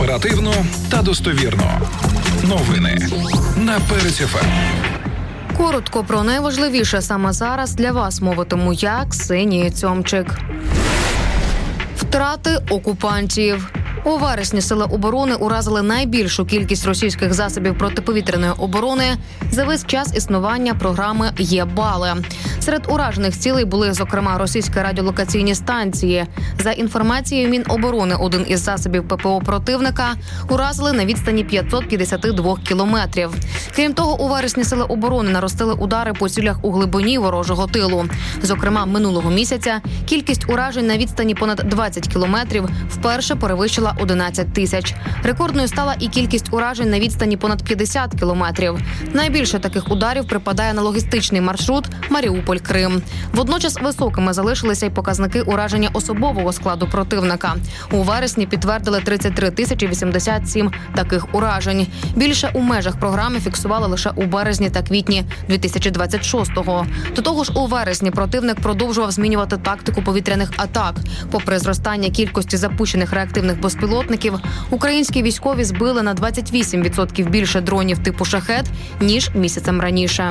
Оперативно та достовірно. Новини на Перець ФМ. Коротко про найважливіше саме зараз для вас мовитиму я, Ксенія Цьомчик. Втрати окупантів. У вересні Сили оборони уразили найбільшу кількість російських засобів протиповітряної оборони за весь час існування програми «Є-бали». Серед уражених цілей були, зокрема, російські радіолокаційні станції. За інформацією Міноборони, один із засобів ППО противника уразили на відстані 552 кілометрів. Крім того, у вересні Сили оборони наростили удари по цілях у глибині ворожого тилу. Зокрема, минулого місяця кількість уражень на відстані понад 20 кілометрів вперше перевищила 11 тисяч. Рекордною стала і кількість уражень на відстані понад 50 кілометрів. Найбільше таких ударів припадає на логістичний маршрут Маріуполь-Крим. Водночас високими залишилися й показники ураження особового складу противника. У вересні підтвердили 33 тисячі 87 таких уражень. Більше у межах програми фіксували лише у березні та квітні 2026-го. До того ж, у вересні противник продовжував змінювати тактику повітряних атак. Попри зростання кількості запущених реактивних безпілотників, українські військові збили на 28% більше дронів типу «Шахед», ніж місяцем раніше.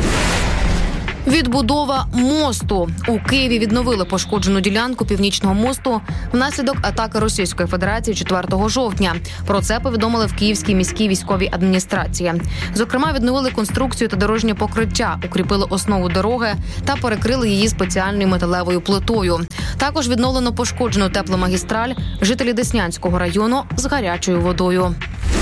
Відбудова мосту. У Києві відновили пошкоджену ділянку Північного мосту внаслідок атаки Російської Федерації 4 жовтня. Про це повідомили в Київській міській військовій адміністрації. Зокрема, відновили конструкцію та дорожнє покриття, укріпили основу дороги та перекрили її спеціальною металевою плитою. Також відновлено пошкоджену тепломагістраль, жителі Деснянського району з гарячою водою.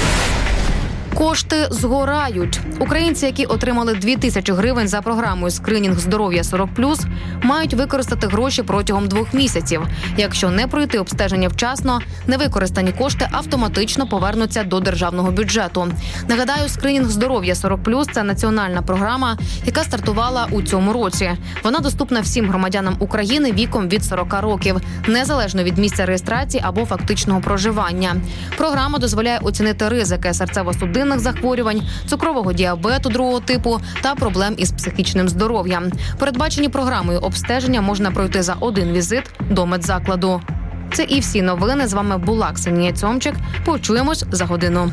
Кошти згорають. Українці, які отримали 2000 гривень за програмою «Скринінг здоров'я 40+», мають використати гроші протягом 2 місяців. Якщо не пройти обстеження вчасно, невикористані кошти автоматично повернуться до державного бюджету. Нагадаю, «Скринінг здоров'я 40+» – це національна програма, яка стартувала у цьому році. Вона доступна всім громадянам України віком від 40 років, незалежно від місця реєстрації або фактичного проживання. Програма дозволяє оцінити ризики серцево-судинних захворювань, цукрового діабету 2-го типу та проблем із психічним здоров'ям. Передбачені програмою обстеження можна пройти за 1 візит до медзакладу. Це і всі новини. З вами була Ксенія Цьомчик. Почуємось за годину.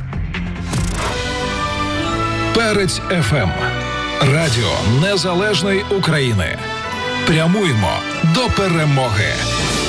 Перець ФМ. Радіо Незалежної України. Прямуємо до перемоги.